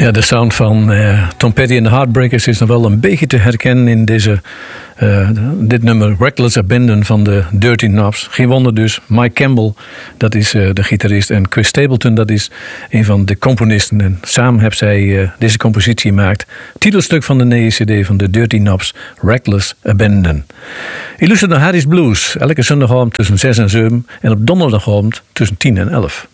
Ja, de sound van Tom Petty en de Heartbreakers is nog wel een beetje te herkennen in dit nummer Reckless Abandon van de Dirty Knobs. Geen wonder dus, Mike Campbell, dat is de gitarist, en Chris Stapleton, dat is een van de componisten. En samen hebben zij deze compositie gemaakt. Titelstuk van de nieuwe cd van de Dirty Knobs, Reckless Abandon. Je luistert naar Harry's Blues, elke zondagavond tussen 6 en 7 en op donderdagavond tussen 10 en 11.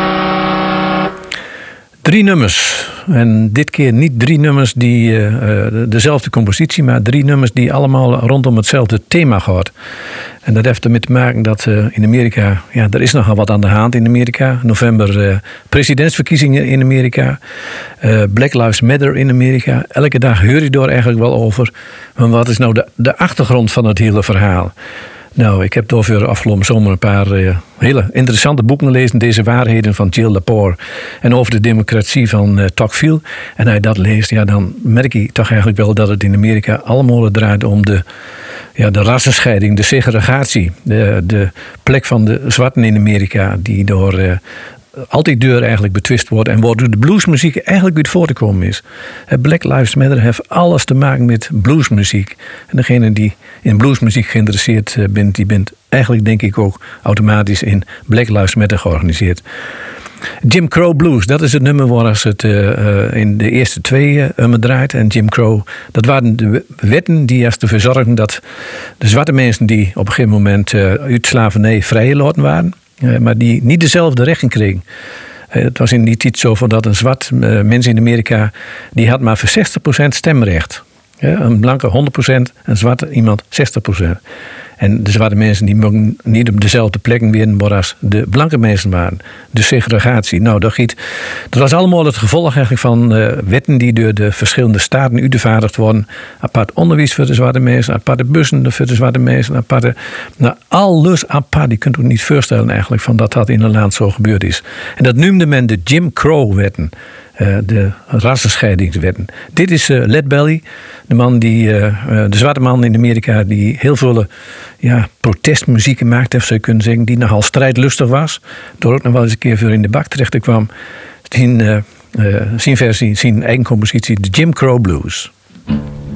3 nummers. En dit keer niet 3 nummers die dezelfde compositie, maar 3 nummers die allemaal rondom hetzelfde thema gaan. En dat heeft ermee te maken dat in Amerika, ja, er is nogal wat aan de hand in Amerika. November presidentsverkiezingen in Amerika. Black Lives Matter in Amerika. Elke dag hoor je daar eigenlijk wel over. Maar wat is nou de achtergrond van het hele verhaal? Nou, ik heb over afgelopen zomer een paar hele interessante boeken gelezen. Deze waarheden van Jill Lepore en over de democratie van Tocqueville. En als je dat leest, ja, dan merk je toch eigenlijk wel dat het in Amerika allemaal draait om de rassenscheiding, de segregatie. De plek van de zwarten in Amerika die door altijd deur eigenlijk betwist wordt en waardoor de bluesmuziek eigenlijk uit voortgekomen is. Black Lives Matter heeft alles te maken met bluesmuziek. En degene die in bluesmuziek geïnteresseerd bent, die bent eigenlijk denk ik ook automatisch in Black Lives Matter georganiseerd. Jim Crow Blues, dat is het nummer waar het in de eerste 2 draait. En Jim Crow, dat waren de wetten die ervoor zorgden dat de zwarte mensen die op een gegeven moment uit slavernij vrijgelaten waren, maar die niet dezelfde rechten kregen. Het was in die tijd zo dat een zwart mens in Amerika, die had maar voor 60% stemrecht. Een blanke 100%, een zwarte iemand 60%. En de zwarte mensen die mogen niet op dezelfde plekken weer als de blanke mensen waren. De segregatie. Nou, dat was allemaal het gevolg eigenlijk van wetten die door de verschillende staten uitgevaardigd worden. Apart onderwijs voor de zwarte mensen, aparte bussen voor de zwarte mensen, aparte. Nou, alles apart. Je kunt het niet voorstellen eigenlijk van dat in een land zo gebeurd is. En dat noemde men de Jim Crow-wetten. De rassenscheidingswetten. Dit is Lead Belly, de zwarte man in Amerika die heel veel protestmuziek gemaakt heeft, zou je kunnen zeggen, die nogal strijdlustig was, door ook nog wel eens een keer voor in de bak terecht te kwam. Zijn versie, zijn eigen compositie, de Jim Crow Blues.